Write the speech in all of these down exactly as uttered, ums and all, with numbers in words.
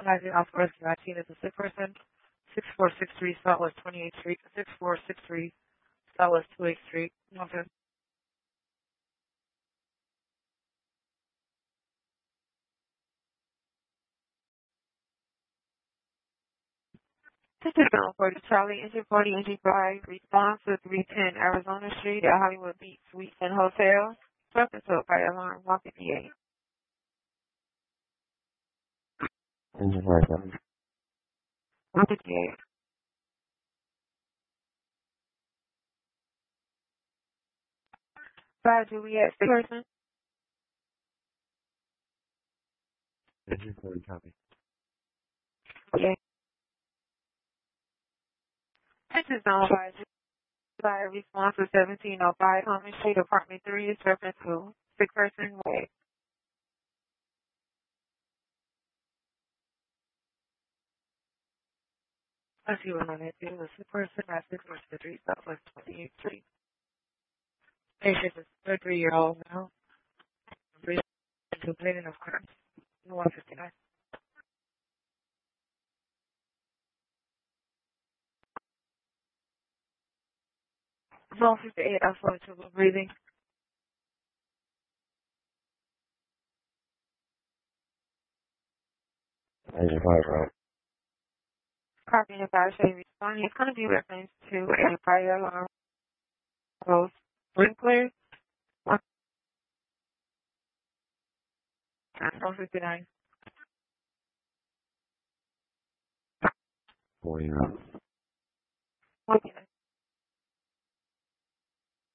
Rising off rescue nineteen is a sick person. six four six three Southwest twenty-eighth Street. six four six three Southwest twenty-eighth Street. Nothing. This is Mount forty Charlie, engine forty, engine five, response to three ten Arizona Street at Hollywood Beach Suites and Hotel. Traffic to fire alarm one fifty-eight. Engine five seven. one fifty-eight. Five Juliet, sick person. Engine forty copy. Yeah. This is on five July, response to seventeen oh five Holman Street, apartment three, is reference to sick person way. I see what I'm going to do. The sick person at six four six three Southwest twenty-eighth Street. Patient is a three-year-old now. Breathing complaining of cramps. one fifty-nine. one fifty-eight, I saw trouble breathing. Engine five right. Copy and fire say responding. It's going to be reference to a fire alarm close sprinkler. one fifty-nine. forty right. Okay.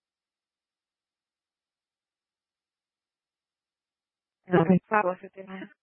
Okay. one fifty-nine.